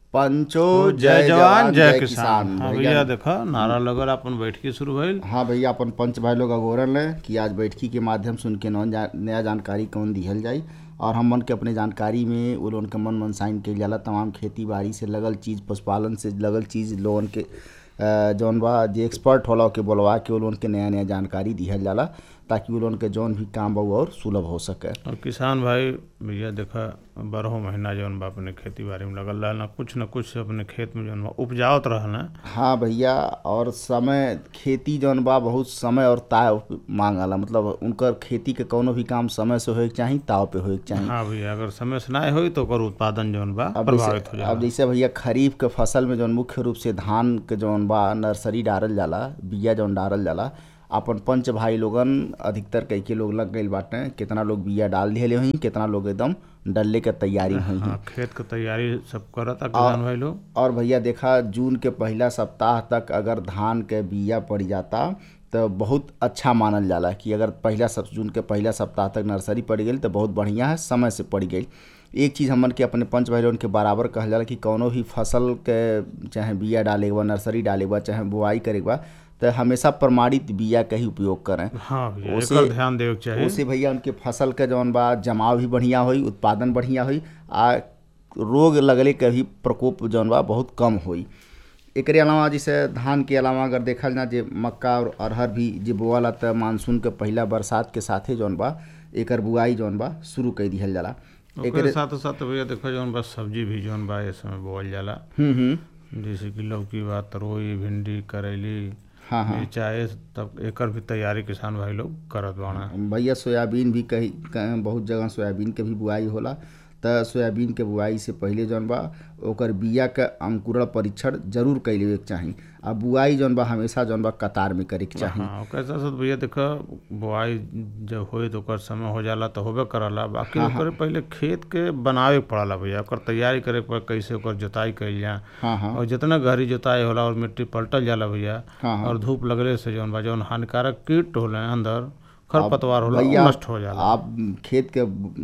पंचो ओ जय जय जवान जवान जय जय किसान। किसान। हाँ भैया भैया देखा नारा लगल अपन बैठकी शुरू भइल। हाँ भैया, अपन पंच भाई लोग अगोरल है कि आज बैठकी के माध्यम से उनके नया जानकारी कौन दिहल जाई। और हमन के अपने जानकारी में वो लोगन के मन मनसाइन कइल जाला। तमाम खेती बाड़ी से लगल चीज़, पशुपालन से लगल चीज़ लोगन के जौन बा जे एक्सपर्ट होला के बोलवा के वो लोगन के नया नया जानकारी दिहल जाला, ताकि वो लोगन के जौन भी काम बा वो और सुलभ हो सके। और किसान भाई भैया देखा बारहों महीना जौन बा अपने खेती बाड़ी में लगल रहल ना कुछ अपने खेत में जौन बा उपजावत रहल ना। हाँ भैया, और समय खेती जौन बा बहुत समय और ताव मांगला। मतलब उनकर खेती के कौनो भी काम समय से होए के चाही, ताव पे होए के चाही। हाँ भैया अगर समय से ना होई तो ओकर उत्पादन जौन बा अब प्रभावित हो जैसे अब जाला। जैसे भैया खरीफ के फसल में जौन मुख्य रूप से धान के जौन बा नर्सरी डालल जाला, बिया जौन डालल जाला। अपन पंच भाई लोगन अधिकतर कई के लोग लग गईल बाटे। कितना लोग बिया डाल दिहले हई, कितना लोग एकदम डलले के तैयारी में हई। हाँ खेत के तैयारी सब करता और किसान भाई लोग। और भैया देखा, जून के पहला सप्ताह तक अगर धान के बिया पड़ जाता तो बहुत अच्छा मानल जाला कि अगर जून के पहला सप्ताह तक नर्सरी पड़ गई तो बहुत बढ़िया है, समय से पड़ गई। एक चीज़ हमन के अपने पंच भाई लोगन के बराबर कहल जाला कि कौनो भी फसल के चाहे बिया डाले के बा, नर्सरी डाले के बा, चाहे बुआई करे के बा, तो हमेशा प्रमाणित बिया का ही उपयोग करें। हाँ भैया ओसे एकर ध्यान देवे के चाही। ओसे भैया उनके फसल के जौन बा जमाव भी बढ़िया होई, उत्पादन बढ़िया होई, आ रोग लगले के भी प्रकोप जौन बा बहुत कम होई। एकरे अलावा जैसे धान के अलावा अगर देखल ना, जे मक्का और अरहर भी जे बोआला त मानसून के पहला बरसात के साथे जौन बा एकर बुआई जौन बा शुरू कर दिहल जाला। ओकरे साथ साथ भैया देखो जौन बा सब्जी भी जौन बा इस समय बोअल जाला। जैसे कि लौकी बा, तरोई, भिंडी, करेली, हाँ हाँ मिर्चा, तब एकर भी तैयारी किसान भाई लोग करत बाड़ा। भैया सोयाबीन भी बहुत जगह सोयाबीन के भी बुआई होला। त सोयाबीन के बुआई से पहिले जौन बा ओकर बिया के अंकुरण परीक्षण जरूर कर लेवे के चाही। आ बुआई जौन बा हमेशा जौन बा कतार में करे के चाही। हाँ ओकर साथ साथ भैया देखो बुआई जब होई तो ओकर समय हो जाला तो होबे करला। बाकी ओकरे पहले खेत के बनावे के पड़ला भैया, ओकर तैयारी करे के पड़े, कैसे ओकर जोताई कइल जा। हाँ हाँ और जितना गहरी जोताई होला और मिट्टी पलटल जाला भैया। हाँ हाँ और धूप लगले से जौन हानिकारक कीट होला अंदर, खरपतवार होला भैया उ नष्ट हो जाला। आप खेत के